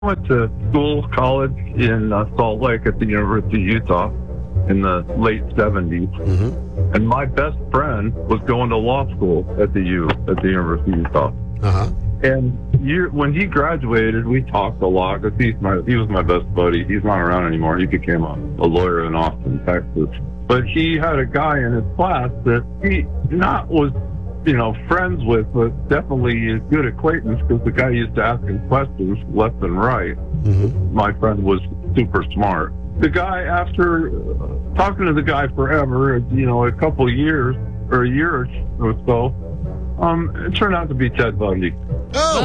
went to college in Salt Lake at the University of Utah in the late 70s. Mm-hmm. And my best friend was going to law school at the University of Utah. Uh-huh. And when he graduated, we talked a lot because he was my best buddy. He's not around anymore. He became a lawyer in Austin, Texas. But he had a guy in his class that he was friends with, but definitely a good acquaintance because the guy used to ask him questions left and right. Mm-hmm. My friend was super smart. The guy, after talking to the guy forever, a couple of years or a year or so, it turned out to be Ted Bundy. Oh!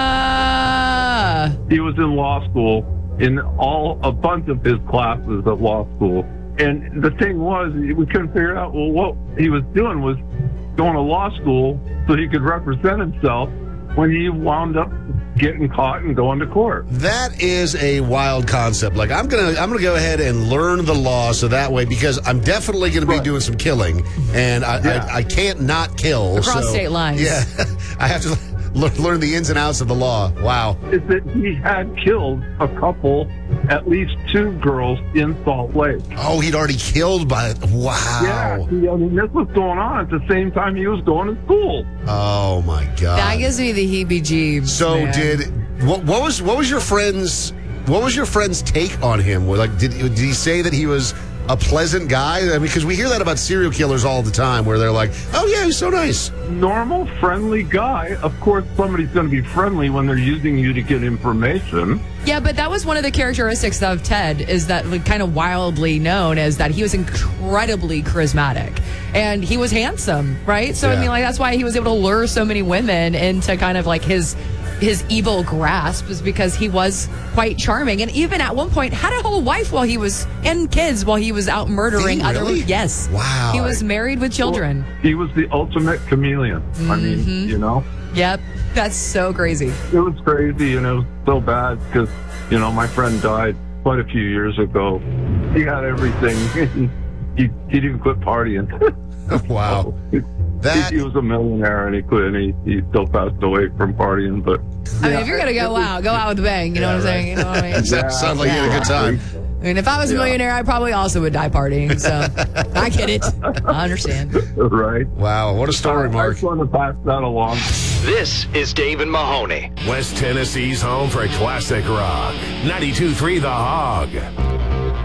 He was in law school in a bunch of his classes at law school. And the thing was, we couldn't figure out, what he was doing was going to law school so he could represent himself when he wound up getting caught and going to court. That is a wild concept. Like, I'm gonna go ahead and learn the law so that way, because I'm definitely gonna be doing some killing, and I can't not kill across state lines. Yeah, I have to learn the ins and outs of the law. Wow. Is that he had killed at least 2 girls in Salt Lake. Oh, he'd already killed wow. Yeah, this was going on at the same time he was going to school. Oh my God. That gives me the heebie-jeebs. So man. what was your friend's take on him? Like, did he say that he was a pleasant guy? I mean, because we hear that about serial killers all the time, where they're like, "Oh yeah, he's so nice." Normal, friendly guy. Of course, somebody's going to be friendly when they're using you to get information. Yeah, but that was one of the characteristics of Ted, is that kind of wildly known as that he was incredibly charismatic and he was handsome, right? So Yeah. I mean, that's why he was able to lure so many women into kind of like his evil grasp, is because he was quite charming, and even at one point had a whole wife and kids while he was out murdering other really? women. Yes. Wow. He was married with children. Well, he was the ultimate chameleon. I mean, Yep. That's so crazy. It was crazy, and it was so bad because, my friend died quite a few years ago. He had everything. he didn't quit partying. Wow. He was a millionaire, and he quit, and he still passed away from partying. But I mean, if you're going to go out with a bang, you know what I'm saying? You know what I mean? Sounds like you had a good time. I mean, if I was a millionaire, I probably also would die partying. So I get it. I understand. Right. Wow, what a story, Mark. I just want to pass that along. This is Dave and Mahoney. West Tennessee's home for classic rock. 92.3 The Hog.